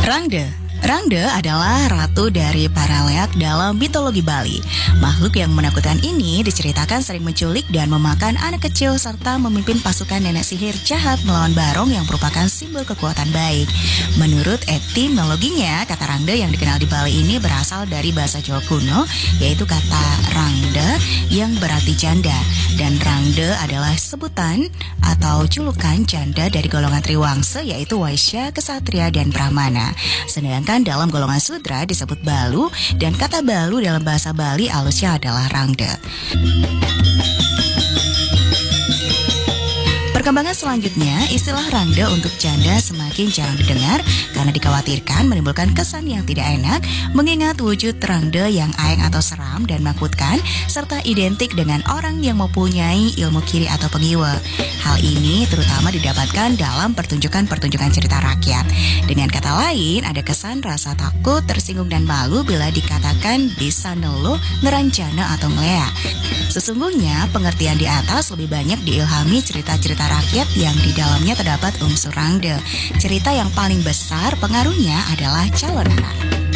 Rangde adalah ratu dari para leak dalam mitologi Bali. Makhluk yang menakutkan ini diceritakan sering menculik dan memakan anak kecil serta memimpin pasukan nenek sihir jahat melawan Barong yang merupakan simbol kekuatan baik. Menurut etimologinya, kata Rangde yang dikenal di Bali ini berasal dari bahasa Jawa kuno, yaitu kata Rangde yang berarti janda. Dan Rangde adalah sebutan atau julukan janda dari golongan Triwangsa, yaitu Waisya, Kesatria, dan Brahmana. Sedangkan dalam golongan Sudra disebut Balu, dan kata Balu dalam bahasa Bali alusnya adalah Rangde. Perkembangan selanjutnya, istilah Rangde untuk janda semakin jarang didengar karena dikhawatirkan menimbulkan kesan yang tidak enak, mengingat wujud Rangde yang aeng atau seram dan menakutkan, serta identik dengan orang yang mempunyai ilmu kiri atau pengiwa. Hal ini terutama didapatkan dalam pertunjukan-pertunjukan cerita rakyat. Dengan kata lain, ada kesan rasa takut, tersinggung, dan malu bila dikatakan bisa nelo, ngerancana, atau ngeleak. Sesungguhnya, pengertian di atas lebih banyak diilhami cerita-cerita rakyat yang di dalamnya terdapat unsur Rangde. Cerita yang paling besar pengaruhnya adalah Calon Anak.